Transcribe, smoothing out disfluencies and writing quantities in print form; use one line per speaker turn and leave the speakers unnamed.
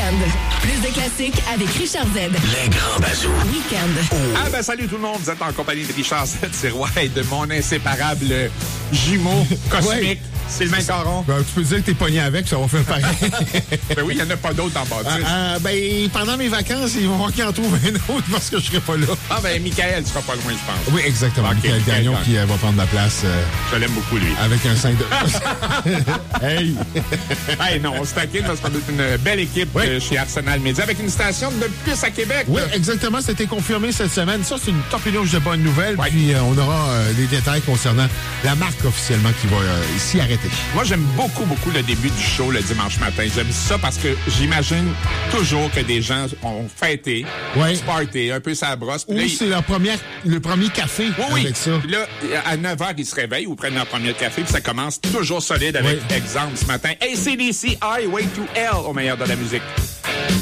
Week-end. Plus de classiques avec Richard Z.
Les grands bazous.
Week-end.
Oh. Ah ben salut tout le monde, vous êtes en compagnie de Richard Z. Et de mon inséparable jumeau cosmique. Ouais. Sylvain Caron.
Ben, tu peux dire que t'es pogné avec, ça va faire pareil.
Ben oui, il n'y en a pas d'autres en bâtisse.
Ben, pendant mes vacances, ils vont voir qu'ils en trouvent un autre parce que je serai pas là.
Ah ben, Michael sera pas loin, je pense.
Oui, exactement. Okay, Michael Gagnon qui va prendre ma place.
Je l'aime beaucoup, lui.
Avec un 5 de...
Hey! Hey, non, on se taquine parce qu'on est une belle équipe chez Arsenal Média avec une station de plus à Québec.
Oui, exactement. C'était confirmé cette semaine. Ça, c'est une torpilonge de bonnes nouvelles. Ouais. Puis, on aura des détails concernant la marque officiellement qui va s'y arrêter.
Moi, j'aime beaucoup le début du show le dimanche matin. J'aime ça parce que j'imagine toujours que des gens ont fêté, party, un peu sa brosse.
Ou c'est le premier café avec ça.
Puis là, à 9h, ils se réveillent ou prennent leur premier café, puis ça commence toujours solide avec exemple ce matin. AC/DC, Highway to Hell au meilleur de la musique.